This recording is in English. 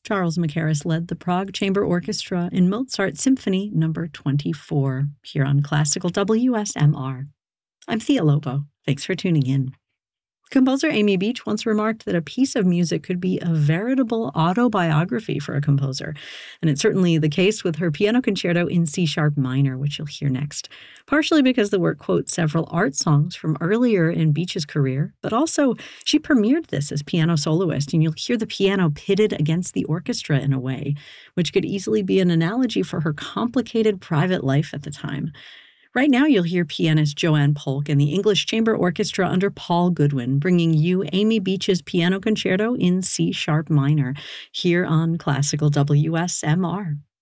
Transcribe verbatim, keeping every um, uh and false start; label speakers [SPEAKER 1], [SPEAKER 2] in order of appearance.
[SPEAKER 1] Charles Mackerras led the Prague Chamber Orchestra in Mozart Symphony Number twenty-four, here on Classical W S M R. I'm Thea Lobo. Thanks for tuning in. Composer Amy Beach once remarked that a piece of music could be a veritable autobiography for a composer, and it's certainly the case with her piano concerto in C-sharp minor, which you'll hear next, partially because the work quotes several art songs from earlier in Beach's career, but also she premiered this as piano soloist, and you'll hear the piano pitted against the orchestra in a way, which could easily be an analogy for her complicated private life at the time. Right now, you'll hear pianist Joanne Polk and the English Chamber Orchestra under Paul Goodwin bringing you Amy Beach's piano concerto in C-sharp minor here on Classical W S M R.